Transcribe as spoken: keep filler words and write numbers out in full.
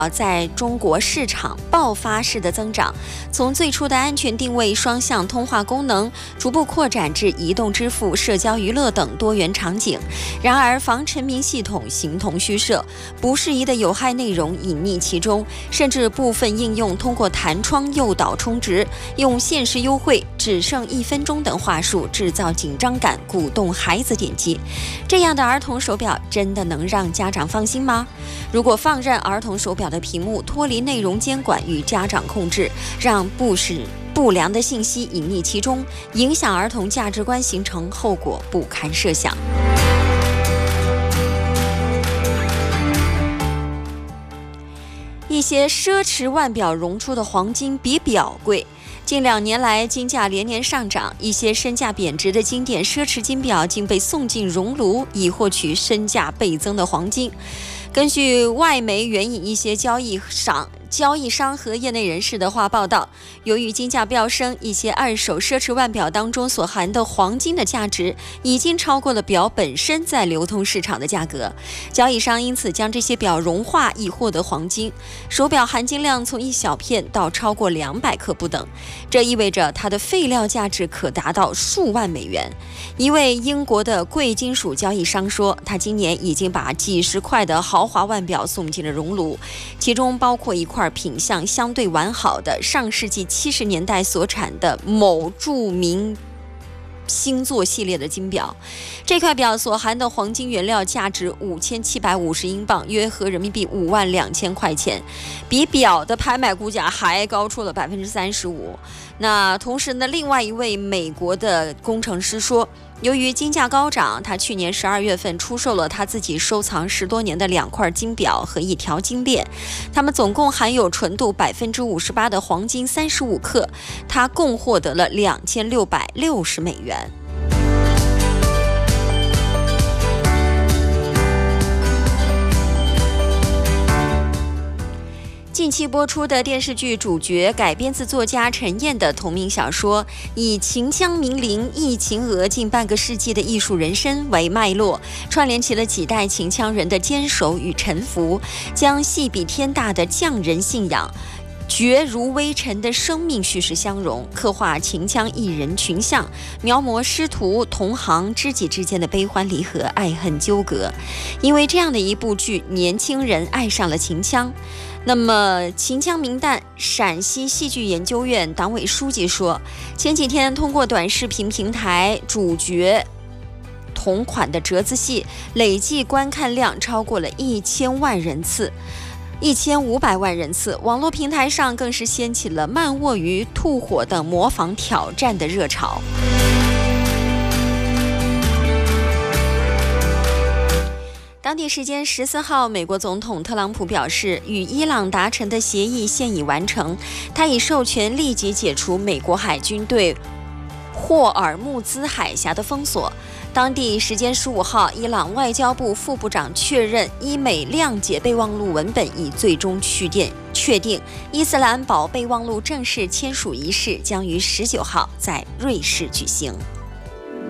在中国市场爆发式的增长，从最初的安全定位、双向通话功能，逐步扩展至移动支付、社交娱乐等多元场景。然而，防沉迷系统形同虚设，不适宜的有害内容隐匿其中，甚至部分应用通过弹窗诱导充值，用限时优惠、只剩一分钟等话术制造紧张感，鼓动孩子点击。这样的儿童手表真的能让家长放心吗？如果放任儿童手表的屏幕脱离内容监管与家长控制，让不实不良的信息隐匿其中，影响儿童价值观形成，后果不堪设想。一些奢侈腕表熔出的黄金比表贵。近两年来，金价连年上涨，一些身价贬值的经典奢侈金表竟被送进熔炉，以获取身价倍增的黄金。根据外媒援引一些交易商交易商和业内人士的话报道，由于金价飙升，一些二手奢侈腕表当中所含的黄金的价值已经超过了表本身在流通市场的价格，交易商因此将这些表融化以获得黄金。手表含金量从一小片到超过两百克不等，这意味着它的废料价值可达到数万美元。一位英国的贵金属交易商说，他今年已经把几十块的豪华腕表送进了熔炉，其中包括一块品相相对完好的上世纪七十年代所产的某著名星座系列的金表。这块表所含的黄金原料价值五千七百五十英镑，约合人民币五万两千块钱，比表的拍卖估价还高出了百分之三十五。那同时呢，另外一位美国的工程师说，由于金价高涨，他去年十二月份出售了他自己收藏十多年的两块金表和一条金链，它们总共含有纯度百分之五十八的黄金三十五克，他共获得了两千六百六十美元。近期播出的电视剧主角改编自作家陈燕的同名小说，以秦腔名伶忆秦娥近半个世纪的艺术人生为脉络，串联起了几代秦腔人的坚守与沉浮，将戏比天大的匠人信仰、绝如微尘的生命叙事相融，刻画秦腔艺人群像，描摹师徒同行知己之间的悲欢离合、爱恨纠葛。因为这样的一部剧，年轻人爱上了秦腔。那么秦腔名旦陕西戏剧研究院党委书记说，前几天通过短视频平台主角同款的折子戏，累计观看量超过了一千万人次。一千五百万人次，网络平台上更是掀起了慢卧鱼、吐火等模仿挑战的热潮。当地时间十四号，美国总统特朗普表示，与伊朗达成的协议现已完成，他已授权立即解除美国海军对霍尔木兹海峡的封锁。当地时间十五号，伊朗外交部副部长确认，伊美谅解备忘录文本已最终确定，确定伊斯兰堡备忘录正式签署仪式将于十九号在瑞士举行。